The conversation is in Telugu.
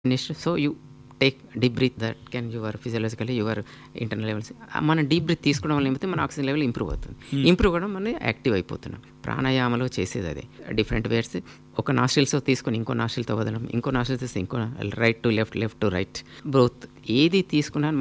So you take deep breath that can your ఫిజియలాజికలీ your internal levels. మనం డీప్ బ్రీత్ తీసుకోవడం వల్ల ఏమైతే మన ఆక్సిజన్ లెవెల్ ఇంప్రూవ్ అవుతుంది. ఇంప్రూవ్ అవ్వడం మనం యాక్టివ్ అయిపోతున్నాం. ప్రాణాయామలో చేసేది అదే. డిఫరెంట్ వేర్స్ ఒక నాస్ట్రిల్స్ తీసుకొని ఇంకో నాస్ట్రిల్తో వదలడం, ఇంకో నాస్ట్రిల్ తీస్తే ఇంకో right to left, left to right, broth ఏది తీసుకున్నా